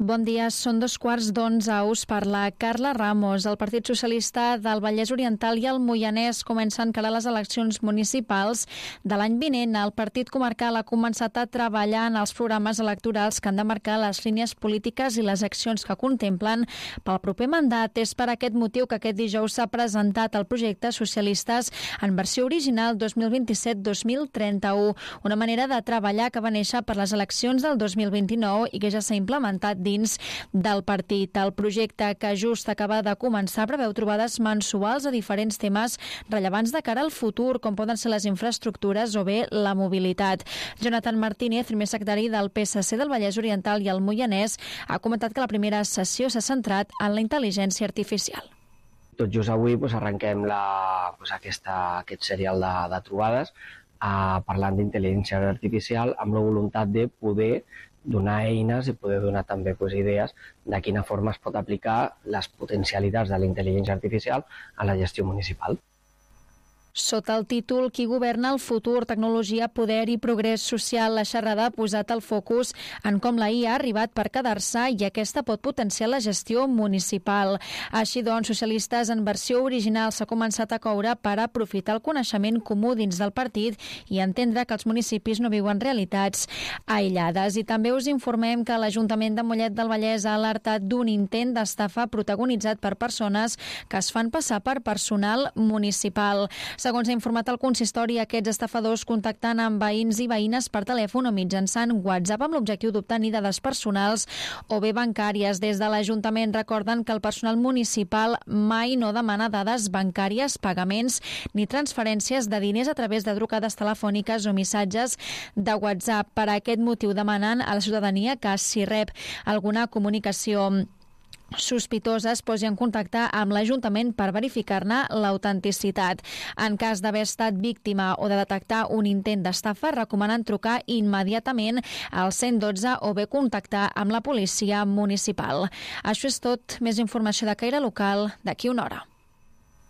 Bon dia, són 11:15. Us parla Carla Ramos. El Partit Socialista del Vallès Oriental i el Moianès comencen a calar les eleccions municipals de l'any vinent. El Partit Comarcal ha començat a treballar en els programes electorals que han de marcar les línies polítiques i les accions que contemplen pel proper mandat. És per aquest motiu que aquest dijous s'ha presentat el projecte Socialistes en versió original 2027-2031, una manera de treballar que va néixer per les eleccions del 2029 i que ja s'ha implementat dins del partit. El projecte, que just acaba de començar, preveu trobades mensuals a diferents temes rellevants de cara al futur, com poden ser les infraestructures o bé la mobilitat. Jonathan Martínez, primer secretari del PSC del Vallès Oriental i el Moianès, ha comentat que la primera sessió s'ha centrat en la intel·ligència artificial. Tot just avui arrenquem aquest serial de trobades parlant d'intel·ligència artificial amb la voluntat de poder donar eines i poder donar també idees de quina forma es pot aplicar les potencialitats de la intel·ligència artificial a la gestió municipal. Sota el títol Qui governa el futur, tecnologia, poder i progrés social, la xerrada ha posat el focus en com la IA ha arribat per quedar-se i aquesta pot potenciar la gestió municipal. Així doncs, Socialistes en versió original s'ha començat a coure per aprofitar el coneixement comú dins del partit i entendre que els municipis no viuen realitats aïllades. I també us informem que l'Ajuntament de Mollet del Vallès ha alertat d'un intent d'estafa protagonitzat per persones que es fan passar per personal municipal. Segons ha informat el consistori, aquests estafadors contacten amb veïns i veïnes per telèfon o mitjançant WhatsApp amb l'objectiu d'obtenir dades personals o bé bancàries. Des de l'Ajuntament recorden que el personal municipal mai no demana dades bancàries, pagaments ni transferències de diners a través de trucades telefòniques o missatges de WhatsApp. Per aquest motiu demanen a la ciutadania que, si rep alguna comunicació sospitosa, es posi en contacte amb l'Ajuntament per verificar-ne l'autenticitat. En cas d'haver estat víctima o de detectar un intent d'estafa, recomanen trucar immediatament al 112 o bé contactar amb la policia municipal. Això és tot. Més informació de caire local d'aquí una hora.